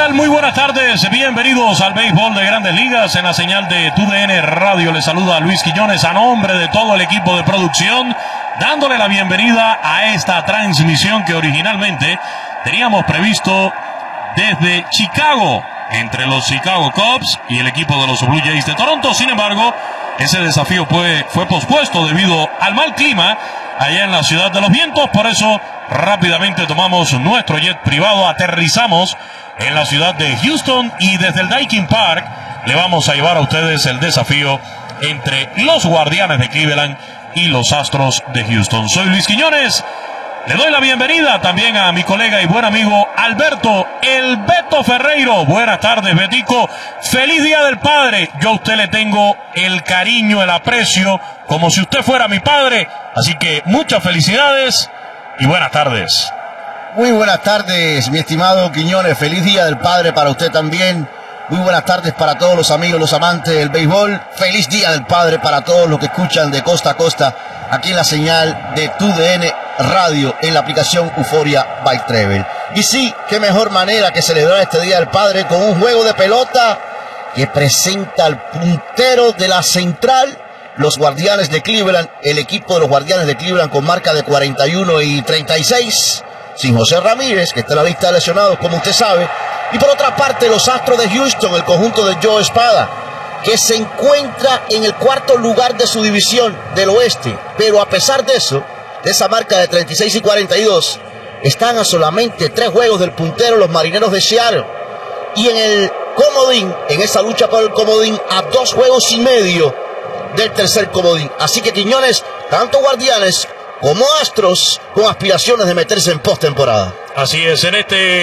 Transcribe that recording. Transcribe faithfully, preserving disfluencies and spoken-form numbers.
tal? Muy buenas tardes, bienvenidos al béisbol de Grandes Ligas en la señal de T U D N Radio. Les saluda a Luis Quiñones a nombre de todo el equipo de producción, dándole la bienvenida a esta transmisión que originalmente teníamos previsto desde Chicago, entre los Chicago Cubs y el equipo de los Blue Jays de Toronto. Sin embargo, ese desafío fue, fue pospuesto debido al mal clima allá en la Ciudad de los Vientos. Por eso rápidamente tomamos nuestro jet privado, aterrizamos en la ciudad de Houston y desde el Daikin Park le vamos a llevar a ustedes el desafío entre los Guardianes de Cleveland y los Astros de Houston. Soy Luis Quiñones. Le doy la bienvenida también a mi colega y buen amigo Alberto El Beto Ferreiro. Buenas tardes, Betico. Feliz Día del Padre. Yo a usted le tengo el cariño, el aprecio, como si usted fuera mi padre. Así que muchas felicidades y buenas tardes. Muy buenas tardes, mi estimado Quiñones. Feliz Día del Padre para usted también. Muy buenas tardes para todos los amigos, los amantes del béisbol. Feliz Día del Padre para todos los que escuchan de costa a costa aquí en la señal de T U D N Radio, en la aplicación Euforia by Travel. Y sí, qué mejor manera que celebrar este Día del Padre con un juego de pelota que presenta al puntero de la central, los Guardianes de Cleveland, el equipo de los Guardianes de Cleveland con marca de cuarenta y uno y treinta y seis, sin José Ramírez, que está en la lista de lesionados, como usted sabe. Y por otra parte, los Astros de Houston, el conjunto de Joe Espada, que se encuentra en el cuarto lugar de su división del oeste. Pero a pesar de eso, de esa marca de treinta y seis y cuarenta y dos, están a solamente tres juegos del puntero, los Marineros de Seattle. Y en el comodín, en esa lucha por el comodín, a dos juegos y medio del tercer comodín. Así que, Quiñones, tanto Guardianes como Astros con aspiraciones de meterse en postemporada. Así es, en este